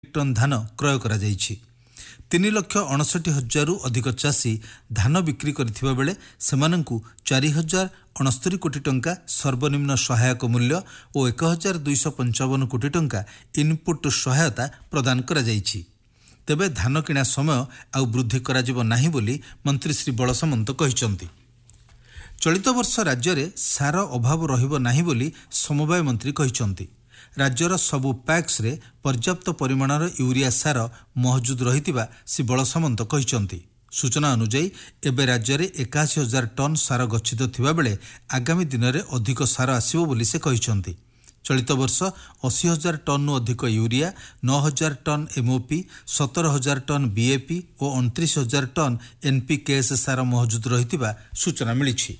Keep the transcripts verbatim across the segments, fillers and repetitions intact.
Ton धान क्रय करा जाइछि। तीन लक्ष अड़सठ हजार अधिक चाषी धान बिक्री करथिबा बेले सेमानंकु चार हजार अणस्तरी कोटी टंका सर्वनिम्न सहायक मूल्य और एक हजार दुईश पंचावन कोटी टंका इनपुट सहायता प्रदान करा जाइछि। तेबे धान किणा समय आउ वृद्धि करा जिवो नाही बोली मंत्री श्री बलसामंत कहिसंती। चलित वर्ष राज्य में सार अभाव रहिबो नाही बोली समवाय मंत्री कहिसंती। राज्यर सबु पैक्स रे पर्याप्त परिमाणर यूरिया सार मौजूद रहितिबा श्री बलसामंत कहिसंती। सूचना अनुसार एबे राज्य में एकाशी हजार टन सार गच्छित थिबा बेले आगामी दिन में अधिक सार आसिबो बोली से कहिसंती। चलित वर्ष अशी हजार टन अधिक यूरिया, नौ हजार टन एमओपी, सतर हजार टन बीएपी और उनतीस हजार टन एनपीकेएस सार मौजूद रहितिबा सूचना मिलिछि।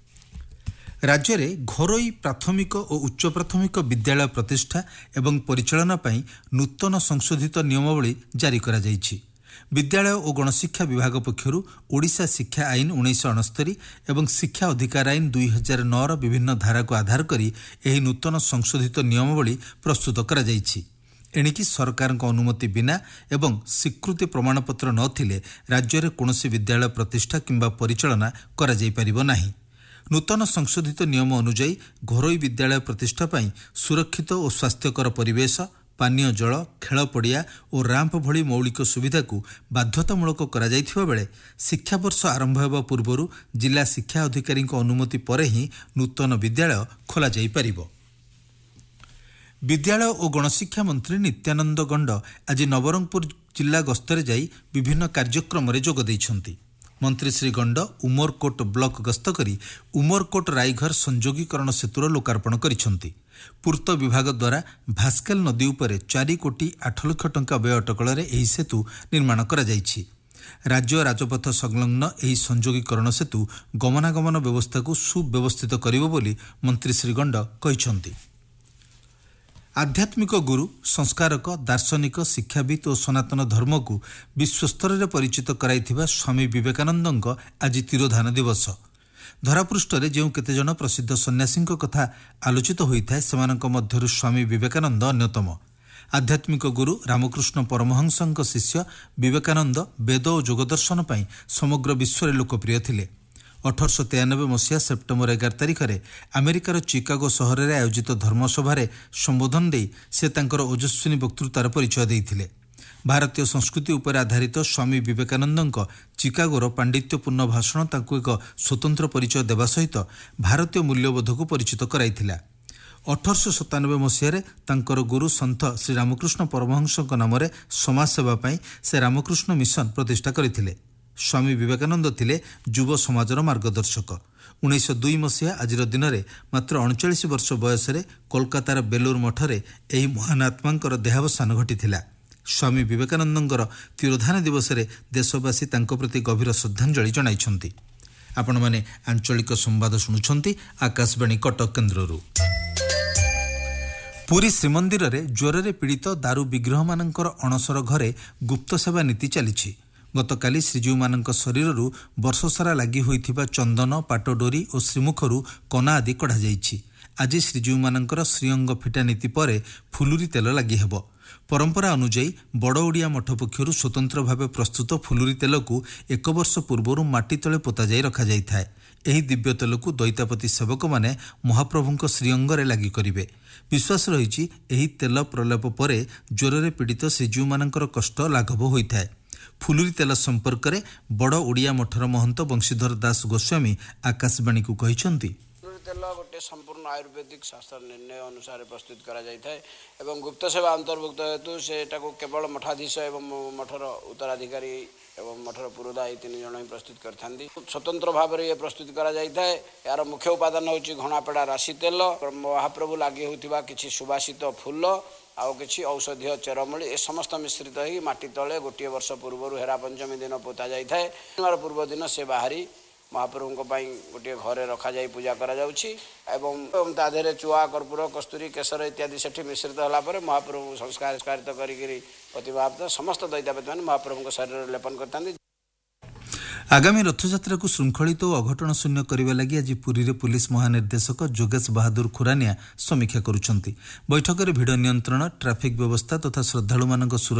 राज्य में घरोई प्राथमिक और उच्च प्राथमिक विद्यालय प्रतिष्ठा एवं परिचालना पई नूतन संशोधित नियमावली जारी करा जाइछि। विद्यालय और गणशिक्षा विभाग पक्षरु ओडिशा शिक्षा आईन उन्नीस अणस्तरी एवं शिक्षा अधिकार आईन दुई हजार नौ विभिन्न धारा को आधार करी एही नूतन संशोधित नियमावली प्रस्तुत करा जाइछि। एणिकी सरकार अनुमति बिना एवं स्वीकृति प्रमाणपत्र नथिले राज्य में कौनसी विद्यालय प्रतिष्ठा किंबा परिचालना करा जाई परिबो नाही। नूतन संशोधित नियम अनुଯାयी घरोई विद्यालय प्रतिष्ठा पाई सुरक्षित और स्वास्थ्यकर परिवेश, पानीय जल, खेल पड़िया और रैंप भली मौलिक सुविधा को बाध्यतामूलक करा जाइथिबा बेले शिक्षा वर्ष आरंभ हेबा पूर्वरु जिला शिक्षा अधिकारी अनुमति परे ही नूतन विद्यालय खोला जाई परिबो। विद्यालय और गणशिक्षा मंत्री नित्यानंद गंड आज नवरंगपुर जिला गस्तरे जाई विभिन्न कार्यक्रम रे जोग दैछंती। मंत्री श्री गंड उमरकोट ब्लॉक गस्त करी उमरकोट रायघर संयोगीकरण सेतुर लोकार्पण करिसंती। पूर्त विभाग द्वारा भास्केल नदी उपरे चार कोटी आठ लाख टंका व्यय अटकल एही सेतु निर्माण करा जाइछि। राज्य राजपथ संलग्न एही संयोगीकरण सेतु गमनागमन व्यवस्था को सुव्यवस्थित करिबो बोली मंत्री श्री गंड कहिसंती। आध्यात्मिक गुरु, संस्कारक, दार्शनिक, शिक्षाविद और सनातन धर्म को विश्वस्तर में परिचित कराइथिबा स्वामी विवेकानंद आज तिरोधान दिवस। धरापृष्ठ में जो केतेजन प्रसिद्ध सन्यासी कथा आलोचित होता है सेमानक मध्यरु स्वामी विवेकानंद अन्यतम। आध्यात्मिक गुरु रामकृष्ण परमहंसଙ୍କ शिष्य विवेकानंद वेद और जोगदर्शन पर समग्र विश्व में लोकप्रिय थिले। अठरश तेयानबे मसीहा सेप्टेम्बर एगार तारिख में अमेरिकार चिकागो सहर में आयोजित धर्मसभार संबोधन दे से तांकर ओजस्विनी वक्तृतार परिचय देइथिले। भारतीय संस्कृति उपर आधारित स्वामी विवेकानंद चिकागोर पांडित्यपूर्ण भाषण तांको एक स्वतंत्र परिचय देवा सहित भारतीय मूल्यबोध को परिचित कराइथिला। अठरश सतानबे मसीह तांकर गुरु सन्थ श्री रामकृष्ण परमहंसଙ୍କ नाम समाजसेवा पाई से रामकृष्ण मिशन प्रतिष्ठा करथिले। स्वामी विवेकानंद थिले युव समाजर मार्गदर्शक। उन्नीस दुई मसीहा आज दिन में मात्र अड़चाश वर्ष बयस कोलकातार बेलूर मठरे एही महान आत्मांकर देहावसान घटिथिला। स्वामी विवेकानंदर तिरोधान दिवस में देशवासी तांको प्रति गभीर श्रद्धांजलि जणाइछंती। आपण माने आंचलिक संवाद शुणुछंती आकाशवाणी कटक केन्द्ररू। पुरी श्रीमंदिर रे ज्वर रे पीड़ित दारू विग्रह मानकर अणसर घरे गुप्त सेवा नीति चली। गतकाली श्रीजीव मानक शरीररू वर्षसारा लगी होइथिबा चंदन, पाटडोरी और श्रीमुखरू कना आदि कढ़ा जाइछि। आज श्रीजीव मानकर श्रीअंग फिटा नीति पर फुलुरी तेल लगी हेबो। परंपरा अनुଯାयी बड़ ओडिया मठ पक्षरु स्वतंत्र भाव प्रस्तुत फुलुरी तेल को एक वर्ष पूर्व माटी तले पोता जाई रखा जाई थाए। एही दिव्य तेल को दैतापति सेवक माने महाप्रभुंक श्रीअंगरे लगी करिवे। विश्वास रहिछि एही तेल प्रलेप परे ज्वर रे पीड़ित श्रीजीव मानकर कष्ट लाघव होइथाए। फुलुरी तेल संपर्क में बड़ ओडिया मठर महंत वंशीधर दास गोस्वामी आकाशवाणी को कहिसंती। तेल गोटे संपूर्ण आयुर्वेदिक शास्त्र निर्णय अनुसार प्रस्तुत करा जाइथाय एवं गुप्त सेवा अंतर्भुक्त हेतु सेटा को केवल मठाधीश एवं मठर उत्तराधिकारी एवं मठर पुरोधा ये तीन जन ही प्रस्तुत करथांती। स्वतंत्र भाव में ये प्रस्तुत करा जाइथाय। यार मुख्य उपादान होची घणापेड़ा राशि तेल, महाप्रभु लागि होतिबा किछि सुवासित फूल आउ किछि औषधीय चेरमूली ए समस्त मिश्रित ही माटी तले गोटे वर्ष पूर्व हेरा पंचमी दिन पोता जाइथाय। पूर्व दिन से बाहरी महाप्रभु गोटे घरे रखा जाई पूजा करा जाउछि एवं ता देहरे चुआ, कर्पूर, कस्तूरी, केसर इत्यादि सेठी मिश्रित होला परे महाप्रभु संस्कार कारित करिकरी प्रतिभावत समस्त दैतापति माने महाप्रभु शरीर लेपन करथांती। ଆଗାମୀ ରଥଯାତ୍ରାକୁ ଶୃଙ୍ଖଳିତ ଓ ଅଘଟଣ ଶୂନ୍ୟ କରିବା ଲାଗି ଆଜି ପୁରୀରେ ପୁଲିସ ମହାନିର୍ଦ୍ଦେଶକ ଯୋଗେଶ ବାହାଦୁର ଖୁରାନିଆ ସମୀକ୍ଷା କରୁଛନ୍ତି। ବୈଠକରେ ଭିଡ଼ ନିୟନ୍ତ୍ରଣ, ଟ୍ରାଫିକ୍ ବ୍ୟବସ୍ଥା ତଥା ଶ୍ରଦ୍ଧାଳୁମାନଙ୍କ